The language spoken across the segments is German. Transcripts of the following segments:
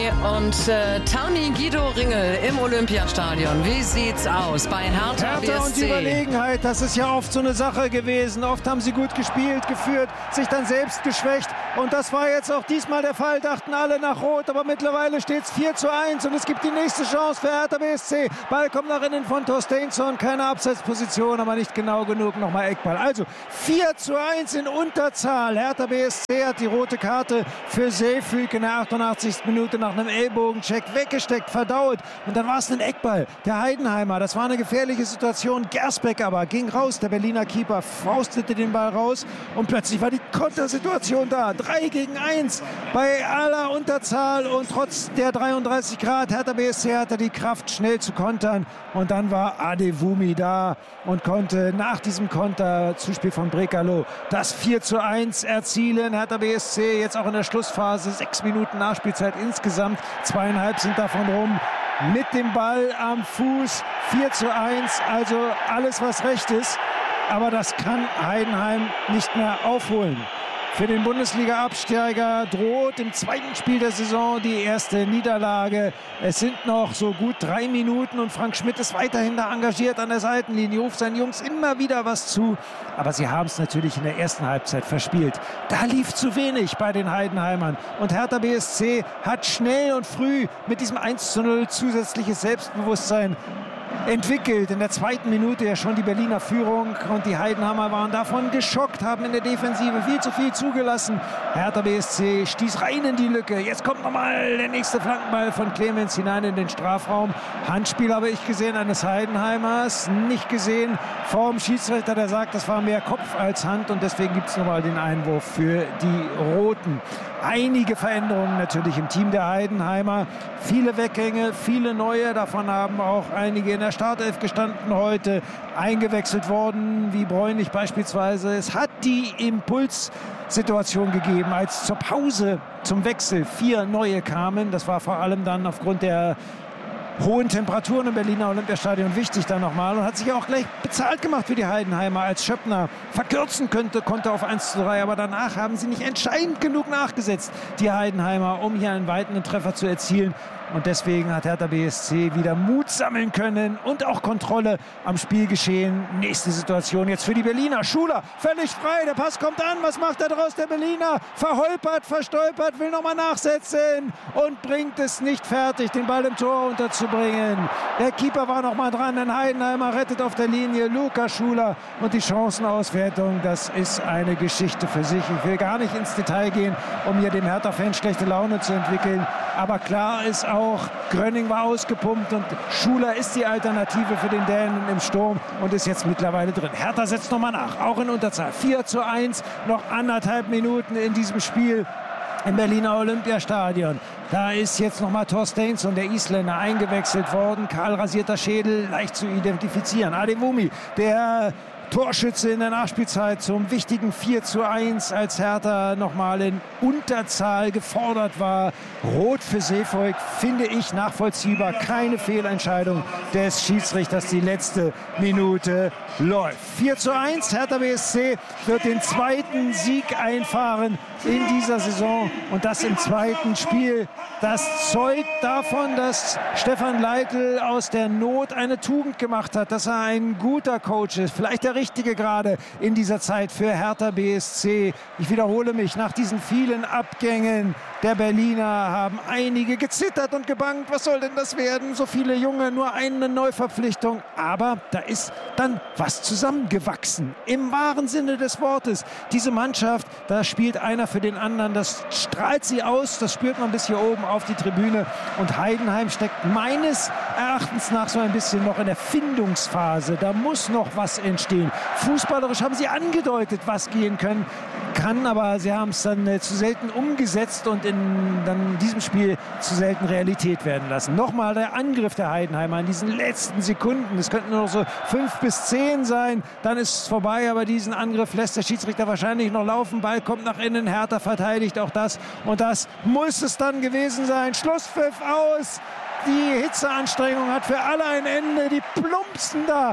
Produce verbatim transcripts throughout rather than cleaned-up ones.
Und äh, Tani Guido Ringel im Olympiastadion. Wie sieht's aus bei Hertha, Hertha B S C? Und die Überlegenheit, das ist ja oft so eine Sache gewesen. Oft haben sie gut gespielt, geführt, sich dann selbst geschwächt. Und das war jetzt auch diesmal der Fall, dachten alle nach Rot. Aber mittlerweile steht es vier zu eins und es gibt die nächste Chance für Hertha B S C. Ball kommt nach innen von Torsteinsson, keine Abseitsposition, aber nicht genau genug. Nochmal Eckball. Also vier zu eins in Unterzahl. Hertha B S C hat die rote Karte für Seyfüg in der achtundachtzigsten Minute nach einem Ellbogencheck weggesteckt, verdaut. Und dann war es ein Eckball. Der Heidenheimer, das war eine gefährliche Situation. Gersbeck aber ging raus. Der Berliner Keeper faustete den Ball raus und plötzlich war die Kontersituation da. drei gegen eins bei aller Unterzahl und trotz der dreiunddreißig Grad. Hertha B S C hatte die Kraft, schnell zu kontern. Und dann war Adewumi da und konnte nach diesem Konter, Zuspiel von Brekalo, das vier zu eins erzielen. Hertha B S C jetzt auch in der Schlussphase, sechs Minuten Nachspielzeit insgesamt. Zweieinhalb sind davon rum. Mit dem Ball am Fuß. vier zu eins. Also alles, was recht ist. Aber das kann Heidenheim nicht mehr aufholen. Für den Bundesliga-Absteiger droht im zweiten Spiel der Saison die erste Niederlage. Es sind noch so gut drei Minuten und Frank Schmidt ist weiterhin da engagiert an der Seitenlinie, ruft seinen Jungs immer wieder was zu. Aber sie haben es natürlich in der ersten Halbzeit verspielt. Da lief zu wenig bei den Heidenheimern. Und Hertha B S C hat schnell und früh mit diesem eins zu null zusätzliches Selbstbewusstsein entwickelt. In der zweiten Minute ja schon die Berliner Führung und die Heidenheimer waren davon geschockt, haben in der Defensive viel zu viel zugelassen. Hertha B S C stieß rein in die Lücke. Jetzt kommt nochmal der nächste Flankenball von Clemens hinein in den Strafraum. Handspiel habe ich gesehen eines Heidenheimers, nicht gesehen vom Schiedsrichter, der sagt, das war mehr Kopf als Hand und deswegen gibt es nochmal den Einwurf für die Roten. Einige Veränderungen natürlich im Team der Heidenheimer. Viele Weggänge, viele neue. Davon haben auch einige in der Startelf gestanden heute. Eingewechselt worden, wie Bräunlich beispielsweise. Es hat die Impulssituation gegeben, als zur Pause zum Wechsel vier neue kamen. Das war vor allem dann aufgrund der hohen Temperaturen im Berliner Olympiastadion wichtig dann nochmal und hat sich auch gleich bezahlt gemacht für die Heidenheimer, als Schöppner verkürzen könnte, konnte auf eins zu drei, aber danach haben sie nicht entscheidend genug nachgesetzt, die Heidenheimer, um hier einen weiteren Treffer zu erzielen. Und deswegen hat Hertha B S C wieder Mut sammeln können und auch Kontrolle am Spielgeschehen. Nächste Situation jetzt für die Berliner. Schuler völlig frei, der Pass kommt an. Was macht er daraus, der Berliner? Verholpert, verstolpert, will nochmal nachsetzen und bringt es nicht fertig, den Ball im Tor unterzubringen. Der Keeper war nochmal dran, ein Heidenheimer rettet auf der Linie Lukas Schuler. Und die Chancenauswertung, das ist eine Geschichte für sich. Ich will gar nicht ins Detail gehen, um hier dem Hertha-Fan schlechte Laune zu entwickeln. Aber klar ist auch, Gröning war ausgepumpt und Schuler ist die Alternative für den Dänen im Sturm und ist jetzt mittlerweile drin. Hertha setzt nochmal nach, auch in Unterzahl. vier zu eins, noch anderthalb Minuten in diesem Spiel im Berliner Olympiastadion. Da ist jetzt nochmal Torsteinsson, der Isländer, eingewechselt worden. Kahl rasierter Schädel, leicht zu identifizieren. Adewumi, der Torschütze in der Nachspielzeit zum wichtigen vier zu eins, als Hertha nochmal in Unterzahl gefordert war. Rot für Seyfüg, finde ich nachvollziehbar. Keine Fehlentscheidung des Schiedsrichters. Die letzte Minute läuft. vier zu eins, Hertha B S C wird den zweiten Sieg einfahren in dieser Saison und das im zweiten Spiel. Das zeugt davon, dass Stefan Leitl aus der Not eine Tugend gemacht hat, dass er ein guter Coach ist, vielleicht der Richtige gerade in dieser Zeit für Hertha B S C. Ich wiederhole mich, nach diesen vielen Abgängen der Berliner haben einige gezittert und gebangt. Was soll denn das werden? So viele Junge, nur eine Neuverpflichtung. Aber da ist dann was zusammengewachsen. Im wahren Sinne des Wortes. Diese Mannschaft, da spielt einer für den anderen. Das strahlt sie aus. Das spürt man bis hier oben auf die Tribüne. Und Heidenheim steckt meines Erachtens nach so ein bisschen noch in der Findungsphase. Da muss noch was entstehen. Fußballerisch haben sie angedeutet, was gehen können kann, aber sie haben es dann äh, zu selten umgesetzt und in dann in diesem Spiel zu selten Realität werden lassen. Nochmal der Angriff der Heidenheimer in diesen letzten Sekunden. Es könnten nur noch so fünf bis zehn sein. Dann ist es vorbei, aber diesen Angriff lässt der Schiedsrichter wahrscheinlich noch laufen. Ball kommt nach innen, Hertha verteidigt auch das. Und das muss es dann gewesen sein. Schlusspfiff aus. Die Hitzeanstrengung hat für alle ein Ende. Die plumpsen da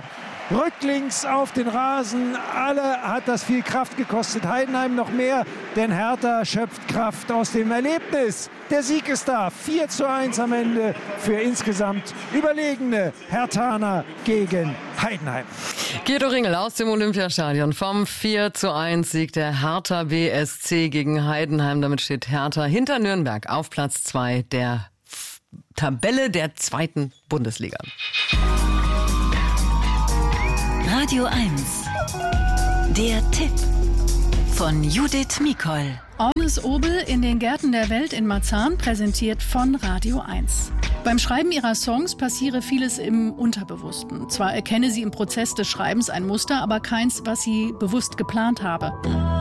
rücklings auf den Rasen. Alle hat das viel Kraft gekostet, Heidenheim noch mehr, denn Hertha schöpft Kraft aus dem Erlebnis. Der Sieg ist da, vier zu eins am Ende für insgesamt überlegene Herthaner gegen Heidenheim. Guido Ringel aus dem Olympiastadion vom vier zu eins Sieg der Hertha B S C gegen Heidenheim. Damit steht Hertha hinter Nürnberg auf Platz zwei der Tabelle der zweiten Bundesliga. Radio eins. Der Tipp von Judith Mikol. Ornes Obel in den Gärten der Welt in Marzahn, präsentiert von Radio eins. Beim Schreiben ihrer Songs passiere vieles im Unterbewussten. Zwar erkenne sie im Prozess des Schreibens ein Muster, aber keins, was sie bewusst geplant habe.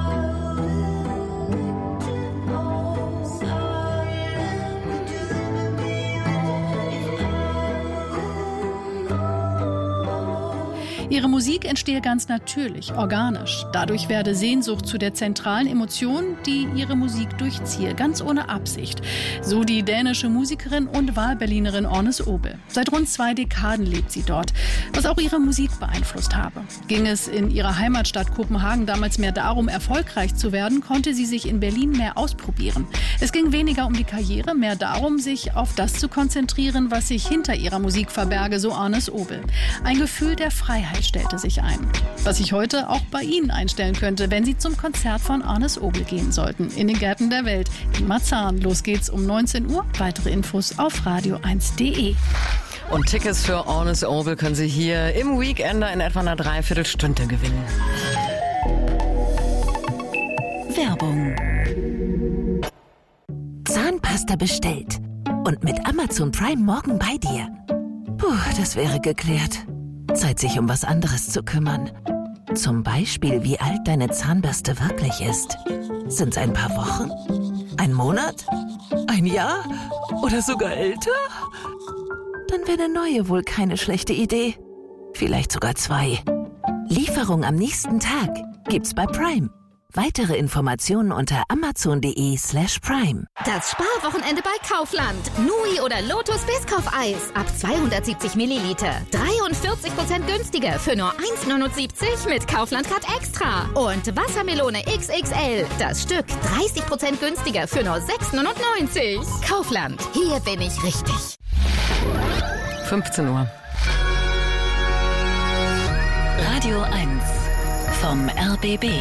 Ihre Musik entstehe ganz natürlich, organisch. Dadurch werde Sehnsucht zu der zentralen Emotion, die ihre Musik durchziehe, ganz ohne Absicht. So die dänische Musikerin und Wahlberlinerin Ornes Obel. Seit rund zwei Dekaden lebt sie dort, was auch ihre Musik beeinflusst habe. Ging es in ihrer Heimatstadt Kopenhagen damals mehr darum, erfolgreich zu werden, konnte sie sich in Berlin mehr ausprobieren. Es ging weniger um die Karriere, mehr darum, sich auf das zu konzentrieren, was sich hinter ihrer Musik verberge, so Ornes Obel. Ein Gefühl der Freiheit stellte sich ein. Was sich heute auch bei Ihnen einstellen könnte, wenn Sie zum Konzert von Ornes Obel gehen sollten. In den Gärten der Welt in Marzahn. Los geht's um neunzehn Uhr. Weitere Infos auf radio eins punkt de. Und Tickets für Ornes Obel können Sie hier im Weekender in etwa einer Dreiviertelstunde gewinnen. Werbung. Zahnpasta bestellt. Und mit Amazon Prime morgen bei dir. Puh, das wäre geklärt. Zeit, sich um was anderes zu kümmern. Zum Beispiel, wie alt deine Zahnbürste wirklich ist. Sind's ein paar Wochen? Ein Monat? Ein Jahr? Oder sogar älter? Dann wäre eine neue wohl keine schlechte Idee. Vielleicht sogar zwei. Lieferung am nächsten Tag gibt's bei Prime. Weitere Informationen unter amazon.de slash prime. Das Sparwochenende bei Kaufland. Nui oder Lotus Biscoff-Eis ab zweihundertsiebzig Milliliter. dreiundvierzig Prozent günstiger für nur eins neunundsiebzig mit Kaufland-Card Extra. Und Wassermelone X X L. Das Stück dreißig Prozent günstiger für nur sechs neunundneunzig. Kaufland. Hier bin ich richtig. fünfzehn Uhr. Radio eins vom R B B.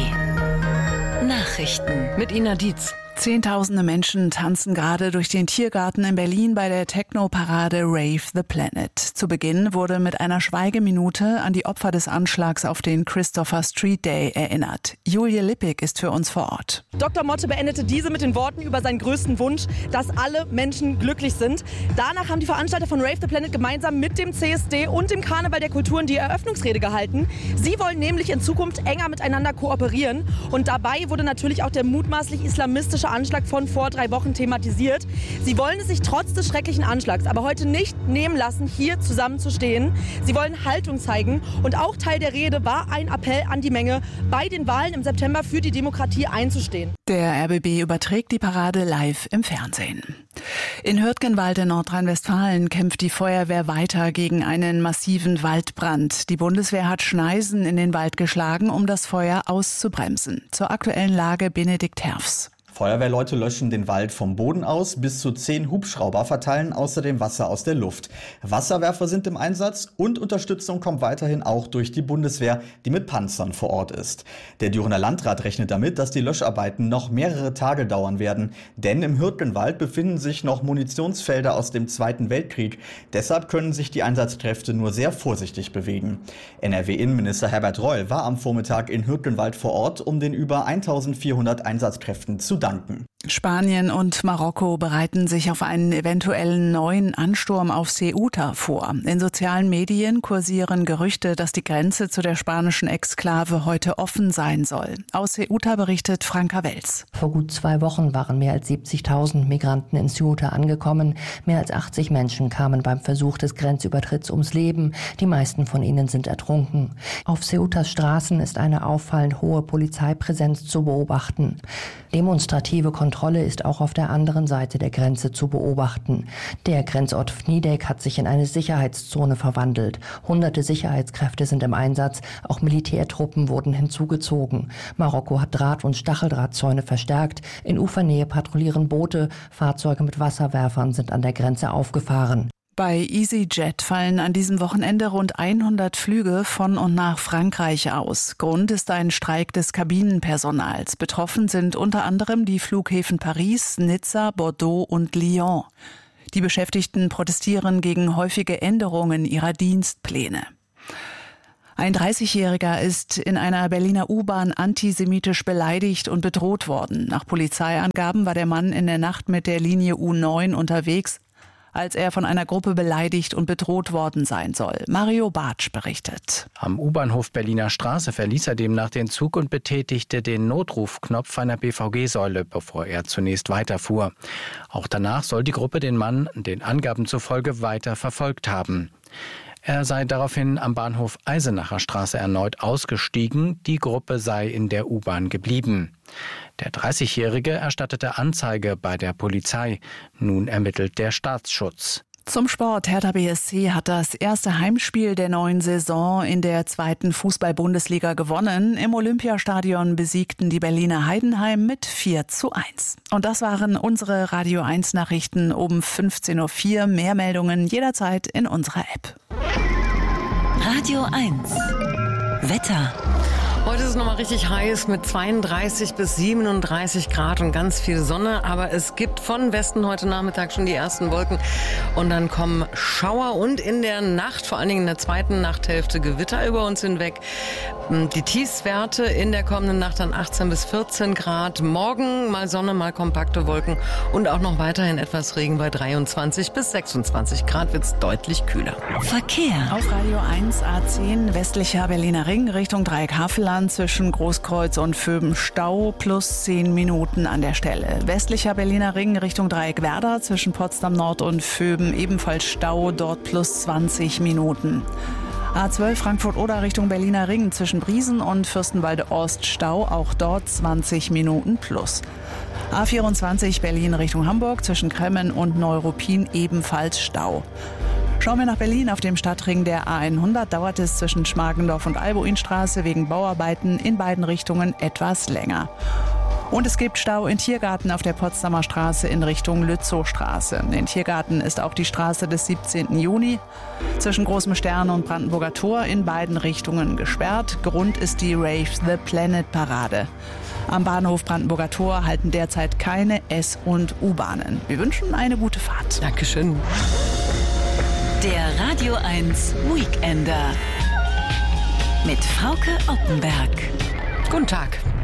Nachrichten mit Ina Dietz. Zehntausende Menschen tanzen gerade durch den Tiergarten in Berlin bei der Techno-Parade Rave the Planet. Zu Beginn wurde mit einer Schweigeminute an die Opfer des Anschlags auf den Christopher Street Day erinnert. Julie Lippig ist für uns vor Ort. Doktor Motte beendete diese mit den Worten über seinen größten Wunsch, dass alle Menschen glücklich sind. Danach haben die Veranstalter von Rave the Planet gemeinsam mit dem C S D und dem Karneval der Kulturen die Eröffnungsrede gehalten. Sie wollen nämlich in Zukunft enger miteinander kooperieren. Und dabei wurde natürlich auch der mutmaßlich islamistische Anschlag von vor drei Wochen thematisiert. Sie wollen es sich trotz des schrecklichen Anschlags aber heute nicht nehmen lassen, hier zusammenzustehen. Sie wollen Haltung zeigen und auch Teil der Rede war ein Appell an die Menge, bei den Wahlen im September für die Demokratie einzustehen. Der R B B überträgt die Parade live im Fernsehen. In Hürtgenwald in Nordrhein-Westfalen kämpft die Feuerwehr weiter gegen einen massiven Waldbrand. Die Bundeswehr hat Schneisen in den Wald geschlagen, um das Feuer auszubremsen. Zur aktuellen Lage Benedikt Herfs. Feuerwehrleute löschen den Wald vom Boden aus, bis zu zehn Hubschrauber verteilen außerdem Wasser aus der Luft. Wasserwerfer sind im Einsatz und Unterstützung kommt weiterhin auch durch die Bundeswehr, die mit Panzern vor Ort ist. Der Dürener Landrat rechnet damit, dass die Löscharbeiten noch mehrere Tage dauern werden, denn im Hürtgenwald befinden sich noch Munitionsfelder aus dem Zweiten Weltkrieg. Deshalb können sich die Einsatzkräfte nur sehr vorsichtig bewegen. N R W-Innenminister Herbert Reul war am Vormittag in Hürtgenwald vor Ort, um den über eintausendvierhundert Einsatzkräften zu danken. Spanien und Marokko bereiten sich auf einen eventuellen neuen Ansturm auf Ceuta vor. In sozialen Medien kursieren Gerüchte, dass die Grenze zu der spanischen Exklave heute offen sein soll. Aus Ceuta berichtet Franka Wels. Vor gut zwei Wochen waren mehr als siebzigtausend Migranten in Ceuta angekommen. Mehr als achtzig Menschen kamen beim Versuch des Grenzübertritts ums Leben. Die meisten von ihnen sind ertrunken. Auf Ceutas Straßen ist eine auffallend hohe Polizeipräsenz zu beobachten. Demonstranten Administrative Kontrolle ist auch auf der anderen Seite der Grenze zu beobachten. Der Grenzort Vniedek hat sich in eine Sicherheitszone verwandelt. Hunderte Sicherheitskräfte sind im Einsatz, auch Militärtruppen wurden hinzugezogen. Marokko hat Draht- und Stacheldrahtzäune verstärkt. In Ufernähe patrouillieren Boote, Fahrzeuge mit Wasserwerfern sind an der Grenze aufgefahren. Bei EasyJet fallen an diesem Wochenende rund hundert Flüge von und nach Frankreich aus. Grund ist ein Streik des Kabinenpersonals. Betroffen sind unter anderem die Flughäfen Paris, Nizza, Bordeaux und Lyon. Die Beschäftigten protestieren gegen häufige Änderungen ihrer Dienstpläne. Ein dreißigjähriger ist in einer Berliner U-Bahn antisemitisch beleidigt und bedroht worden. Nach Polizeiangaben war der Mann in der Nacht mit der Linie U neun unterwegs, als er von einer Gruppe beleidigt und bedroht worden sein soll. Mario Bartsch berichtet. Am U-Bahnhof Berliner Straße verließ er demnach den Zug und betätigte den Notrufknopf einer B V G-Säule, bevor er zunächst weiterfuhr. Auch danach soll die Gruppe den Mann, den Angaben zufolge, weiter verfolgt haben. Er sei daraufhin am Bahnhof Eisenacher Straße erneut ausgestiegen, die Gruppe sei in der U-Bahn geblieben. Der dreißigjährige erstattete Anzeige bei der Polizei. Nun ermittelt der Staatsschutz. Zum Sport. Hertha B S C hat das erste Heimspiel der neuen Saison in der zweiten Fußball-Bundesliga gewonnen. Im Olympiastadion besiegten die Berliner Heidenheim mit vier zu eins. Und das waren unsere Radio eins Nachrichten um fünfzehn Uhr vier. Mehr Meldungen jederzeit in unserer App. Radio eins. Wetter. Heute ist es nochmal richtig heiß mit zweiunddreißig bis siebenunddreißig Grad und ganz viel Sonne. Aber es gibt von Westen heute Nachmittag schon die ersten Wolken. Und dann kommen Schauer und in der Nacht, vor allen Dingen in der zweiten Nachthälfte, Gewitter über uns hinweg. Die Tiefstwerte in der kommenden Nacht dann achtzehn bis vierzehn Grad. Morgen mal Sonne, mal kompakte Wolken und auch noch weiterhin etwas Regen bei dreiundzwanzig bis sechsundzwanzig Grad wird es deutlich kühler. Verkehr. Auf Radio eins A zehn westlicher Berliner Ring Richtung Dreieck-Havelland zwischen Großkreuz und Vöben Stau plus zehn Minuten an der Stelle. Westlicher Berliner Ring Richtung Dreieck-Werder zwischen Potsdam Nord und Vöben ebenfalls Stau, dort plus zwanzig Minuten. A zwölf Frankfurt-Oder Richtung Berliner Ring zwischen Briesen und Fürstenwalde Ost Stau, auch dort zwanzig Minuten plus. A vierundzwanzig Berlin Richtung Hamburg zwischen Kremmen und Neuruppin ebenfalls Stau. Schauen wir nach Berlin. Auf dem Stadtring der A hundert dauert es zwischen Schmargendorf und Albuinstraße wegen Bauarbeiten in beiden Richtungen etwas länger. Und es gibt Stau in Tiergarten auf der Potsdamer Straße in Richtung Lützowstraße. In Tiergarten ist auch die Straße des siebzehnten Juni zwischen Großem Stern und Brandenburger Tor in beiden Richtungen gesperrt. Grund ist die Rave the Planet Parade. Am Bahnhof Brandenburger Tor halten derzeit keine S- und U-Bahnen. Wir wünschen eine gute Fahrt. Dankeschön. Der Radio eins Weekender mit Frauke Oppenberg. Guten Tag.